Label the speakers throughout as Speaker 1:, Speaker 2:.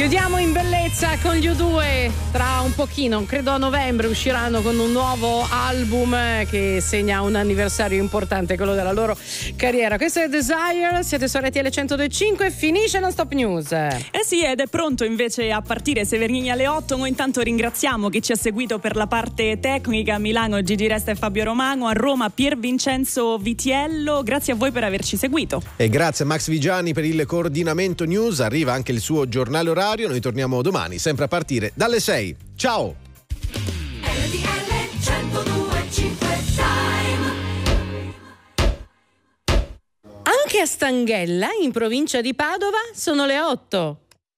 Speaker 1: Chiudiamo in bellezza con gli U2. Tra un pochino, credo a novembre, usciranno con un nuovo album che segna un anniversario importante, quello della loro carriera. Questo è Desire, siete su RTL 102.5 e finisce Non Stop News.
Speaker 2: Sì, ed è pronto invece a partire Severgnini alle 8. Noi intanto ringraziamo chi ci ha seguito per la parte tecnica. A Milano Gigi Resta e Fabio Romano, a Roma Pier Vincenzo Vitiello. Grazie a voi per averci seguito.
Speaker 3: E grazie a Max Vigiani per il coordinamento news. Arriva anche il suo giornale orario. Noi torniamo domani, sempre a partire dalle 6. Ciao!
Speaker 1: Anche a Stanghella, in provincia di Padova, sono le 8.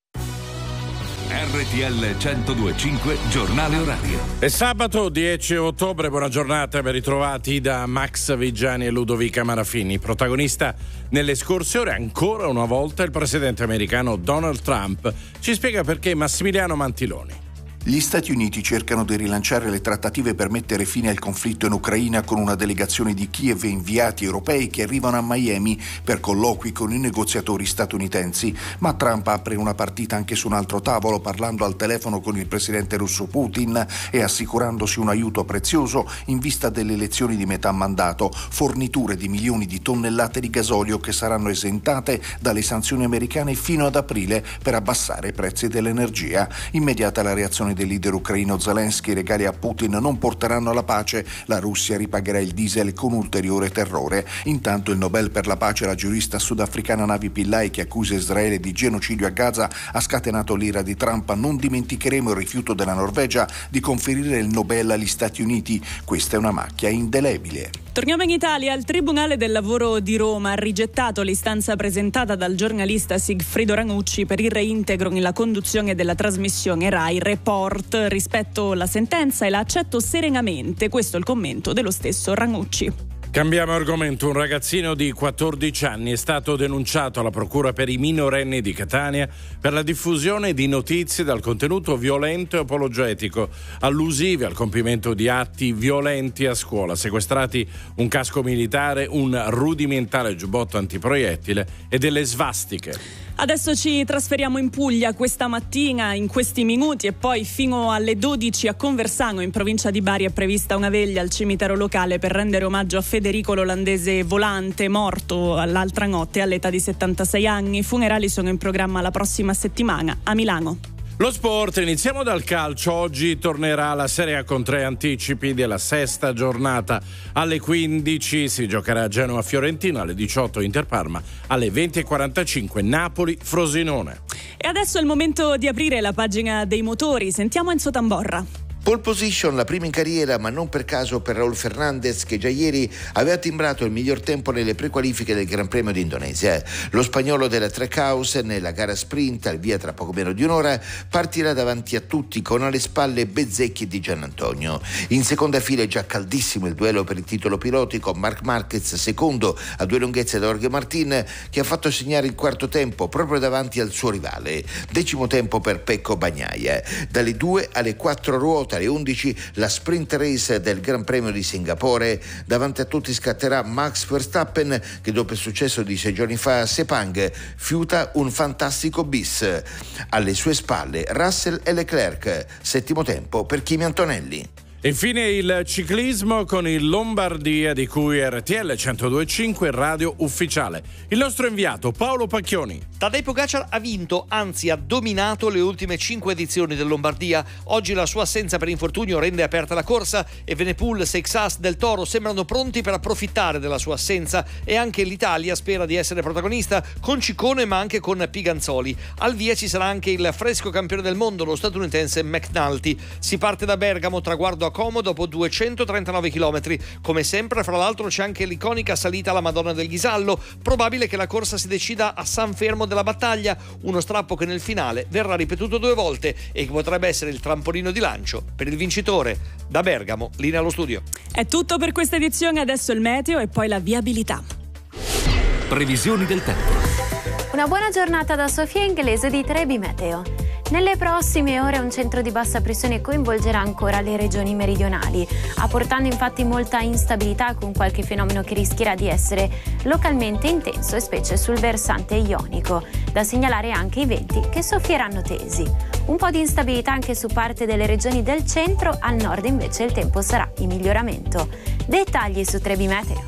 Speaker 4: RTL 102.5 giornale orario.
Speaker 5: È sabato 10 ottobre, buona giornata, ben ritrovati da Max Vigiani e Ludovica Marafini. Protagonista nelle scorse ore ancora una volta il presidente americano Donald Trump. Ci spiega perché Massimiliano Mantiloni.
Speaker 6: Gli Stati Uniti cercano di rilanciare le trattative per mettere fine al conflitto in Ucraina con una delegazione di Kiev e inviati europei che arrivano a Miami per colloqui con i negoziatori statunitensi. Ma Trump apre una partita anche su un altro tavolo, parlando al telefono con il presidente russo Putin e assicurandosi un aiuto prezioso in vista delle elezioni di metà mandato, forniture di milioni di tonnellate di gasolio che saranno esentate dalle sanzioni americane fino ad aprile per abbassare i prezzi dell'energia. Immediata la reazione del leader ucraino Zelensky: i regali a Putin non porteranno alla pace, la Russia ripagherà il diesel con ulteriore terrore. Intanto il Nobel per la pace, la giurista sudafricana Navi Pillay, che accusa Israele di genocidio a Gaza, ha scatenato l'ira di Trump. Non dimenticheremo il rifiuto della Norvegia di conferire il Nobel agli Stati Uniti. Questa è una macchia indelebile.
Speaker 2: Torniamo in Italia. Il Tribunale del Lavoro di Roma ha rigettato l'istanza presentata dal giornalista Sigfrido Ranucci per il reintegro nella conduzione della trasmissione Rai Report. Rispetto alla sentenza e la accetto serenamente. Questo è il commento dello stesso Ranucci.
Speaker 5: Cambiamo argomento. Un ragazzino di 14 anni è stato denunciato alla Procura per i minorenni di Catania per la diffusione di notizie dal contenuto violento e apologetico, allusive al compimento di atti violenti a scuola. Sequestrati un casco militare, un rudimentale giubbotto antiproiettile e delle svastiche.
Speaker 2: Adesso ci trasferiamo in Puglia questa mattina, in questi minuti, e poi fino alle 12 a Conversano, in provincia di Bari, è prevista una veglia al cimitero locale per rendere omaggio a Federico l'olandese volante, morto l'altra notte all'età di 76 anni. I funerali sono in programma la prossima settimana a Milano.
Speaker 5: Lo sport, iniziamo dal calcio. Oggi tornerà la Serie A con 3 anticipi della sesta giornata. Alle 15 si giocherà Genoa-Fiorentina, alle 18 Inter-Parma, alle 20:45 Napoli-Frosinone.
Speaker 2: E adesso è il momento di aprire la pagina dei motori. Sentiamo Enzo Tamborra.
Speaker 7: Pole position, la prima in carriera, ma non per caso per Raul Fernandez, che già ieri aveva timbrato il miglior tempo nelle prequalifiche del Gran Premio d'Indonesia. Lo spagnolo della Trackhouse nella gara sprint, al via tra poco meno di un'ora, partirà davanti a tutti con alle spalle Bezzecchi e Di Giannantonio. In seconda fila è già caldissimo il duello per il titolo piloti, con Marc Marquez secondo a 2 lunghezze da Jorge Martin, che ha fatto segnare il quarto tempo proprio davanti al suo rivale. 10° tempo per Pecco Bagnaia. Dalle 2 alle 4 ruote alle 11 la sprint race del Gran Premio di Singapore. Davanti a tutti scatterà Max Verstappen, che dopo il successo di 6 giorni fa a Sepang fiuta un fantastico bis. Alle sue spalle Russell e Leclerc. 7° tempo per Kimi Antonelli.
Speaker 5: Infine il ciclismo con il Lombardia, di cui RTL 102.5 radio ufficiale. Il nostro inviato Paolo Pacchioni.
Speaker 8: Tadej Pogacar ha vinto, anzi ha dominato le ultime 5 edizioni del Lombardia. Oggi la sua assenza per infortunio rende aperta la corsa e Evenepoel, Seixas, Del Toro sembrano pronti per approfittare della sua assenza, e anche l'Italia spera di essere protagonista con Ciccone ma anche con Piganzoli. Al via ci sarà anche il fresco campione del mondo, lo statunitense McNulty. Si parte da Bergamo, traguardo a Como dopo 239 km. Come sempre, fra l'altro, c'è anche l'iconica salita alla Madonna del Ghisallo. Probabile che la corsa si decida a San Fermo della Battaglia, uno strappo che nel finale verrà ripetuto 2 volte e che potrebbe essere il trampolino di lancio per il vincitore. Da Bergamo, linea allo studio.
Speaker 2: È tutto per questa edizione, adesso il meteo e poi la viabilità.
Speaker 4: Previsioni del tempo.
Speaker 9: Una buona giornata da Sofia Inglese di Trebi Meteo. Nelle prossime ore un centro di bassa pressione coinvolgerà ancora le regioni meridionali, apportando infatti molta instabilità, con qualche fenomeno che rischierà di essere localmente intenso e specie sul versante ionico. Da segnalare anche i venti che soffieranno tesi. Un po' di instabilità anche su parte delle regioni del centro, al nord invece il tempo sarà in miglioramento. Dettagli su Trebi Meteo.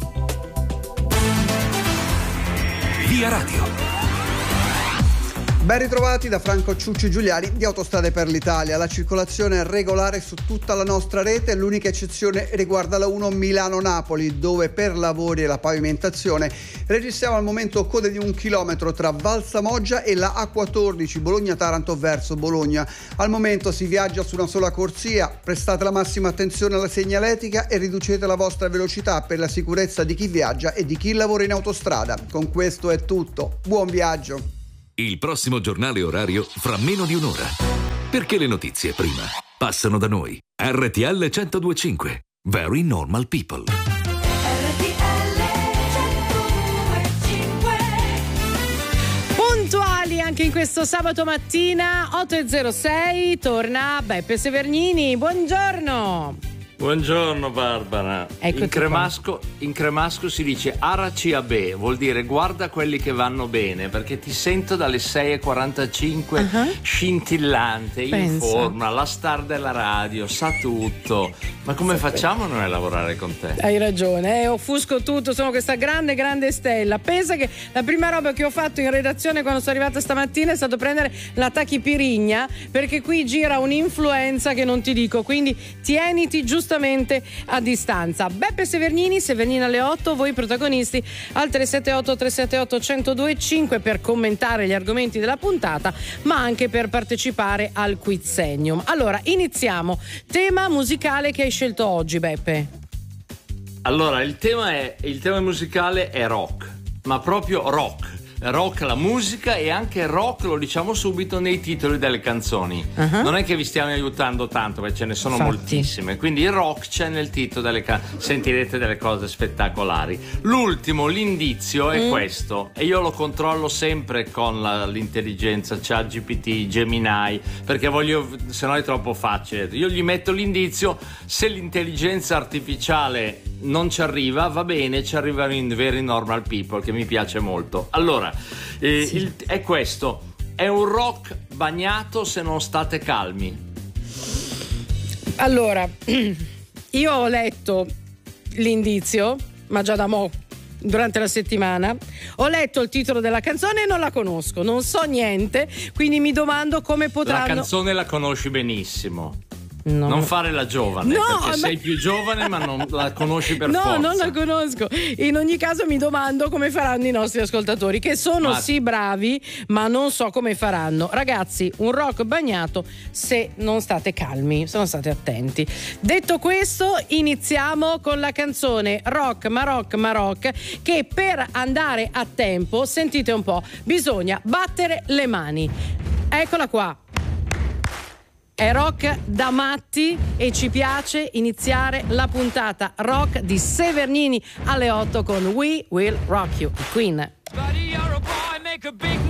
Speaker 4: Via Radio.
Speaker 10: Ben ritrovati da Franco Ciucci Giuliani di Autostrade per l'Italia. La circolazione è regolare su tutta la nostra rete, l'unica eccezione riguarda la 1 Milano-Napoli, dove per lavori e la pavimentazione registriamo al momento code di 1 chilometro tra Valsamoggia e la A14 Bologna-Taranto verso Bologna. Al momento si viaggia su una sola corsia, prestate la massima attenzione alla segnaletica e riducete la vostra velocità per la sicurezza di chi viaggia e di chi lavora in autostrada. Con questo è tutto, buon viaggio!
Speaker 4: Il prossimo giornale orario fra meno di un'ora. Perché le notizie prima passano da noi. RTL 102.5. Very Normal People.
Speaker 1: Puntuali anche in questo sabato mattina, 8.06, torna Beppe Severnini. Buongiorno.
Speaker 11: Buongiorno Barbara. In cremasco si dice araciabe, vuol dire guarda quelli che vanno bene, perché ti sento dalle 6.45 scintillante, in forma, la star della radio, sa tutto. Ma come facciamo noi a lavorare con te?
Speaker 1: Hai ragione, offusco tutto, sono questa grande stella. Pensa che la prima roba che ho fatto in redazione quando sono arrivata stamattina è stato prendere la tachipirigna, perché qui gira un'influenza che non ti dico, quindi tieniti giustamente a distanza. Beppe Severnini alle 8, voi protagonisti al 378 378 1025 per commentare gli argomenti della puntata, ma anche per partecipare al Quizzenium. Allora, iniziamo. Tema musicale che hai scelto oggi, Beppe?
Speaker 11: Allora, il tema musicale è rock, ma proprio rock. Rock la musica e anche rock, lo diciamo subito, nei titoli delle canzoni. Non è che vi stiamo aiutando tanto, perché ce ne sono moltissime, quindi il rock c'è nel titolo delle sentirete delle cose spettacolari. L'indizio è questo, e io lo controllo sempre con l'intelligenza ChatGPT, Gemini, perché se no è troppo facile. Io gli metto l'indizio, se l'intelligenza artificiale non ci arriva, va bene, ci arrivano in Very Normal People, che mi piace molto. Allora, è questo, è un rock bagnato se non state calmi.
Speaker 1: Allora, io ho letto l'indizio, ma già da durante la settimana, ho letto il titolo della canzone e non la conosco, non so niente, quindi mi domando come potranno...
Speaker 11: La canzone la conosci benissimo. No. Non fare la giovane, perché sei più giovane ma non la conosci per forza. No,
Speaker 1: non la conosco. In ogni caso mi domando come faranno i nostri ascoltatori, che sono sì bravi, ma non so come faranno. Ragazzi, un rock bagnato se non state calmi, se non state attenti. Detto questo, iniziamo con la canzone Rock ma rock, che per andare a tempo, sentite un po', bisogna battere le mani. Eccola qua. È rock da matti e ci piace iniziare la puntata rock di Severnini alle 8 con We Will Rock You, Queen.
Speaker 12: Buddy, you're a boy, make a big